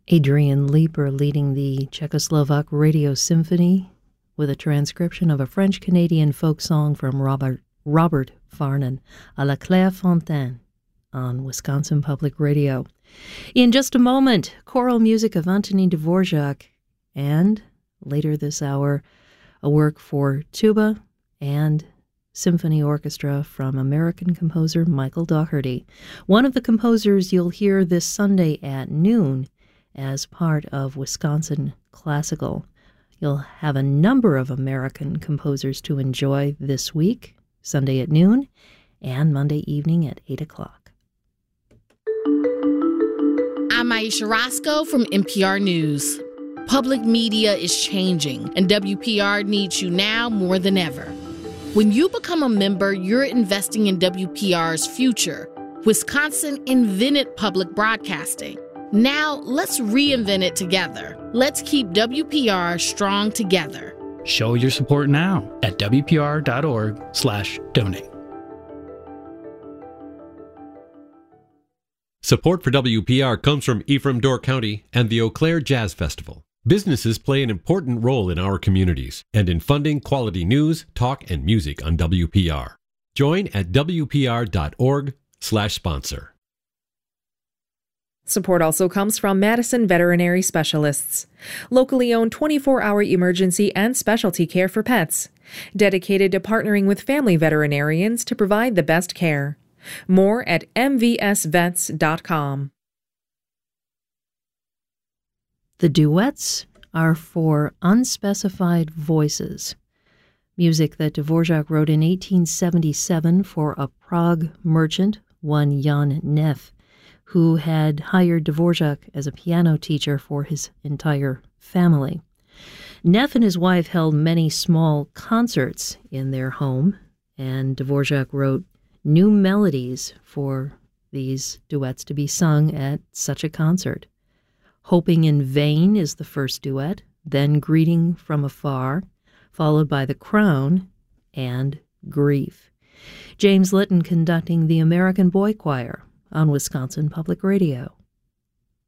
Adrian Leeper leading the Czechoslovak Radio Symphony with a transcription of a French-Canadian folk song from Robert Farnon, à la Clairefontaine, on Wisconsin Public Radio. In just a moment, choral music of Antonin Dvorak, and later this hour, a work for tuba and symphony orchestra from American composer Michael Dougherty, one of the composers you'll hear this Sunday at noon as part of Wisconsin Classical. You'll have a number of American composers to enjoy this week, Sunday at noon, and Monday evening at 8 o'clock. I'm Aisha Roscoe from NPR News. Public media is changing, and WPR needs you now more than ever. When you become a member, you're investing in WPR's future. Wisconsin invented public broadcasting. Now, let's reinvent it together. Let's keep WPR strong together. Show your support now at WPR.org/donate. Support for WPR comes from Ephraim Door County and the Eau Claire Jazz Festival. Businesses play an important role in our communities and in funding quality news, talk, and music on WPR. Join at WPR.org/sponsor. Support also comes from Madison Veterinary Specialists, locally owned 24-hour emergency and specialty care for pets, dedicated to partnering with family veterinarians to provide the best care. More at mvsvets.com. The duets are for unspecified voices, music that Dvorak wrote in 1877 for a Prague merchant, one Jan Neff, who had hired Dvorak as a piano teacher for his entire family. Neff and his wife held many small concerts in their home, and Dvorak wrote new melodies for these duets to be sung at such a concert. Hoping in Vain is the first duet, then Greeting from Afar, followed by The Crown and Grief. James Litton conducting the American Boy Choir on Wisconsin Public Radio.